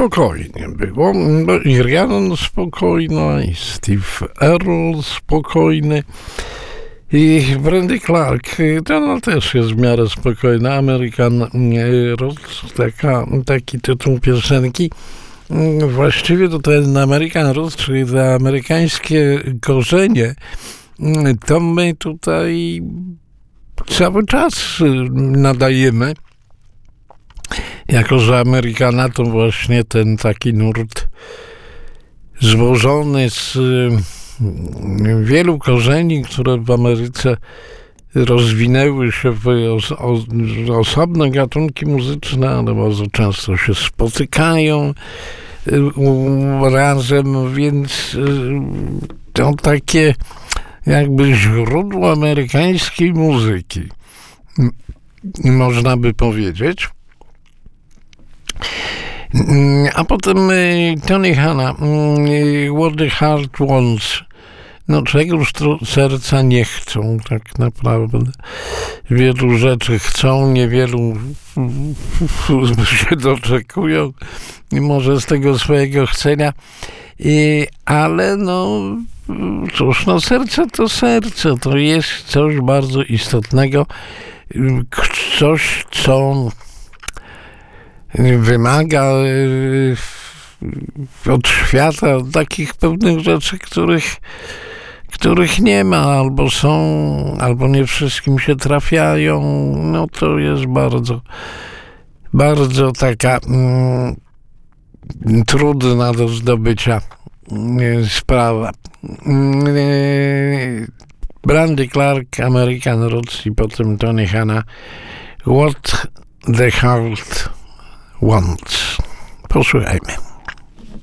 spokojnie było. I Rhiannon spokojna, i Steve Earle spokojny, i Brandy Clark, ona też jest w miarę spokojna. American Roots, taki tytuł piosenki. Właściwie to ten American Roots, czyli te amerykańskie korzenie, to my tutaj cały czas nadajemy. Jako że Amerykana to właśnie ten taki nurt złożony z wielu korzeni, które w Ameryce rozwinęły się w osobne gatunki muzyczne, ale bardzo często się spotykają razem, więc to takie jakby źródło amerykańskiej muzyki, można by powiedzieć. A potem Tony Hanna, What the Heart Wants. No czegoż serca nie chcą tak naprawdę. Wielu rzeczy chcą, niewielu się doczekują i może z tego swojego chcenia. Ale no cóż, no serce, to jest coś bardzo istotnego, coś, co wymaga od świata takich pewnych rzeczy, których nie ma, albo są, albo nie wszystkim się trafiają. No to jest bardzo, bardzo taka trudna do zdobycia sprawa. Brandy Clark, American Roots, i potem Tony Hanna, What the Heart Wants. Posłuchajmy.